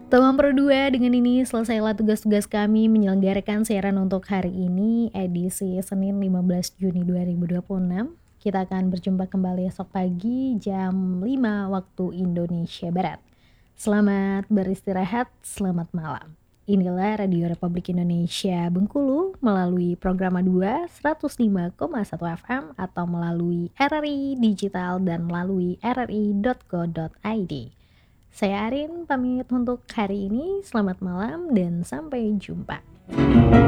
Teman berdua, dengan ini selesailah tugas-tugas kami menyelenggarakan siaran untuk hari ini, edisi Senin 15 Juni 2026. Kita akan berjumpa kembali esok pagi jam 5 waktu Indonesia Barat. Selamat beristirahat, selamat malam. Inilah Radio Republik Indonesia Bengkulu melalui Programa 2 105,1 FM atau melalui RRI Digital dan melalui rri.co.id. Saya Arin pamit untuk hari ini, selamat malam dan sampai jumpa.